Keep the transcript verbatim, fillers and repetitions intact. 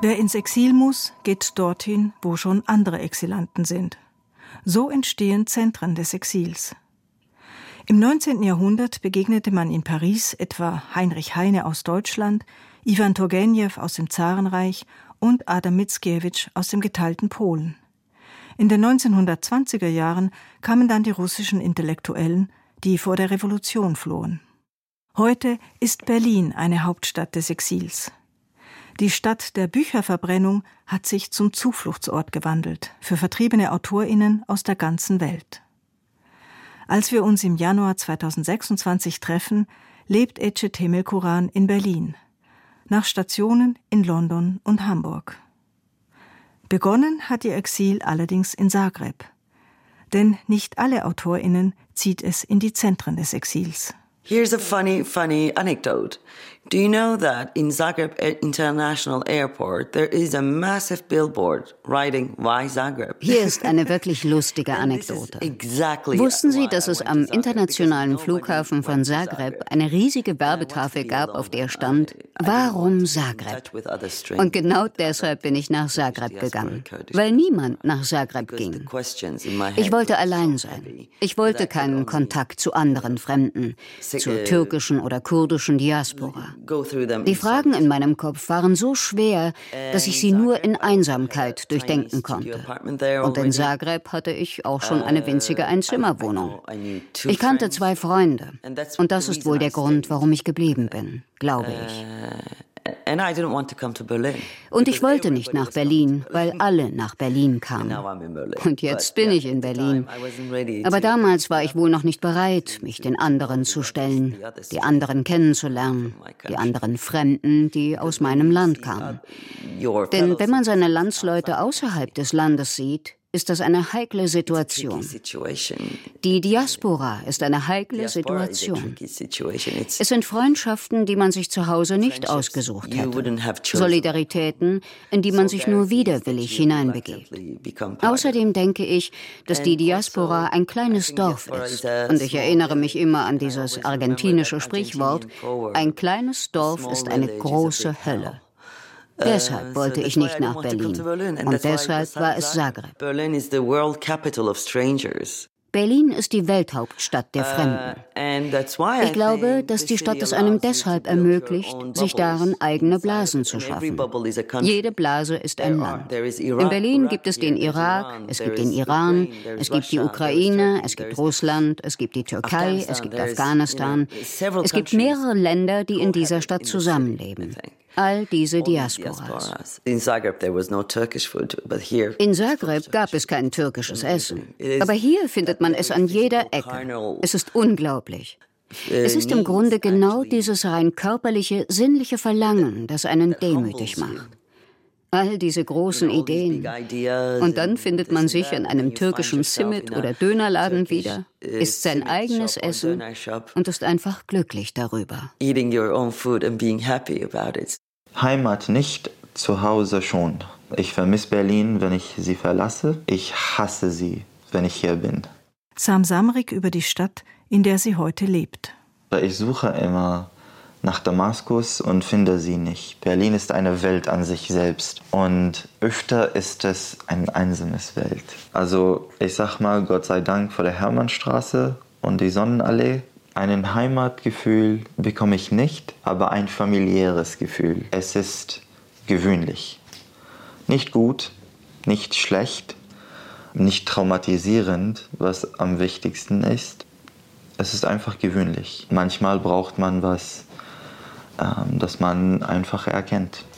Wer ins Exil muss, geht dorthin, wo schon andere Exilanten sind. So entstehen Zentren des Exils. Im neunzehnten Jahrhundert begegnete man in Paris etwa Heinrich Heine aus Deutschland, Iwan Turgenew aus dem Zarenreich und Adam Mickiewicz aus dem geteilten Polen. In den neunzehnhundertzwanziger Jahren kamen dann die russischen Intellektuellen, die vor der Revolution flohen. Heute ist Berlin eine Hauptstadt des Exils. Die Stadt der Bücherverbrennung hat sich zum Zufluchtsort gewandelt für vertriebene AutorInnen aus der ganzen Welt. Als wir uns im Januar zweitausendsechsundzwanzig treffen, lebt Ece Temelkuran in Berlin, nach Stationen in London und Hamburg. Begonnen hat ihr Exil allerdings in Zagreb. Denn nicht alle AutorInnen zieht es in die Zentren des Exils. Here's a funny, funny anecdote. Do you know that in Zagreb International Airport there is a massive billboard writing Why Zagreb? Hier ist eine wirklich lustige Anekdote. Exactly. Wussten Sie, dass es am internationalen Flughafen von Zagreb eine riesige Werbetafel gab, auf der stand, warum Zagreb? Und genau deshalb bin ich nach Zagreb gegangen, weil niemand nach Zagreb ging. Ich wollte allein sein. Ich wollte keinen Kontakt zu anderen Fremden, zur türkischen oder kurdischen Diaspora. Die Fragen in meinem Kopf waren so schwer, dass ich sie nur in Einsamkeit durchdenken konnte. Und in Zagreb hatte ich auch schon eine winzige Einzimmerwohnung. Ich kannte zwei Freunde. Und das ist wohl der Grund, warum ich geblieben bin, glaube ich. Und ich wollte nicht nach Berlin, weil alle nach Berlin kamen. Und jetzt bin ich in Berlin. Aber damals war ich wohl noch nicht bereit, mich den anderen zu stellen, die anderen kennenzulernen, die anderen Fremden, die aus meinem Land kamen. Denn wenn man seine Landsleute außerhalb des Landes sieht, ist das eine heikle Situation. Die Diaspora ist eine heikle Situation. Es sind Freundschaften, die man sich zu Hause nicht ausgesucht hätte. Solidaritäten, in die man sich nur widerwillig hineinbegebt. Außerdem denke ich, dass die Diaspora ein kleines Dorf ist. Und ich erinnere mich immer an dieses argentinische Sprichwort, ein kleines Dorf ist eine große Hölle. Deshalb wollte ich nicht nach Berlin. Und deshalb war es Zagreb. Berlin ist die Welthauptstadt der Fremden. Ich glaube, dass die Stadt es einem deshalb ermöglicht, sich darin eigene Blasen zu schaffen. Jede Blase ist ein Land. In Berlin gibt es den Irak, es gibt den Iran, es gibt die Ukraine, es gibt Russland, es gibt die Türkei, es gibt Afghanistan. Es gibt mehrere Länder, die in dieser Stadt zusammenleben. All diese Diasporas. In Zagreb gab es kein türkisches Essen. Aber hier findet man es an jeder Ecke. Es ist unglaublich. Es ist im Grunde genau dieses rein körperliche, sinnliche Verlangen, das einen demütig macht. All diese großen Ideen. Und dann findet man sich in einem türkischen Simit- oder Dönerladen wieder, isst sein eigenes Essen und ist einfach glücklich darüber. Heimat nicht, zu Hause schon. Ich vermisse Berlin, wenn ich sie verlasse. Ich hasse sie, wenn ich hier bin. Sam Samrik über die Stadt, in der sie heute lebt. Ich suche immer nach Damaskus und finde sie nicht. Berlin ist eine Welt an sich selbst. Und öfter ist es eine einsame Welt. Also ich sag mal, Gott sei Dank vor der Hermannstraße und die Sonnenallee. Ein Heimatgefühl bekomme ich nicht, aber ein familiäres Gefühl. Es ist gewöhnlich. Nicht gut, nicht schlecht, nicht traumatisierend, was am wichtigsten ist. Es ist einfach gewöhnlich. Manchmal braucht man was, ähm, das man einfach erkennt.